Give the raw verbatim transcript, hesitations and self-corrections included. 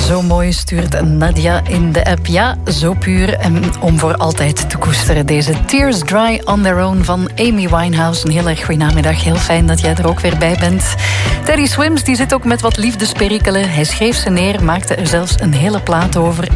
Zo mooi stuurt Nadia in de app. Ja, zo puur en om voor altijd te koesteren. Deze Tears Dry on Their Own van Amy Winehouse. Een heel erg goede namiddag. Heel fijn dat jij er ook weer bij bent. Teddy Swims die zit ook met wat liefdesperikelen. Hij schreef ze neer, maakte er zelfs een hele plaat over.